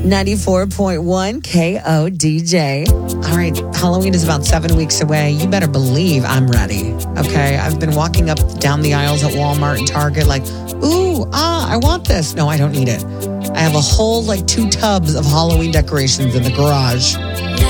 94.1 KODJ. All right, Halloween is about 7 weeks away. You better believe I'm ready. Okay, I've been walking up down the aisles at Walmart and Target like, I want this. No, I don't need it. I have a whole 2 tubs of Halloween decorations in the garage.